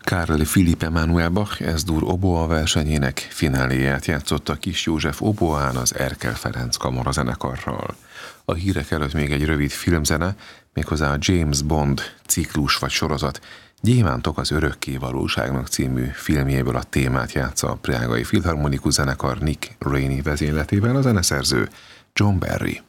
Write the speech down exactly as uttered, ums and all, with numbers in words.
Carl Philipp Emanuel Bach Es-dur oboa versenyének fináléját játszotta Kiss József oboán az Erkel Ferenc kamarazenekarral. A hírek előtt még egy rövid filmzene, méghozzá a James Bond ciklus vagy sorozat Gyémántok az örökké valóságnak című filmjéből a témát játsza a Prágai Filharmonikus Zenekar Nick Rainey vezényletében a zeneszerző John Barry.